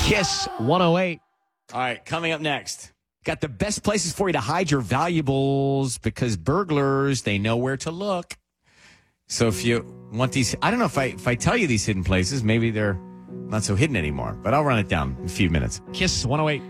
Kiss 108. All right, coming up next. Got the best places for you to hide your valuables because burglars, they know where to look. So if you want these, I don't know if I tell you these hidden places, maybe they're not so hidden anymore, but I'll run it down in a few minutes. Kiss 108.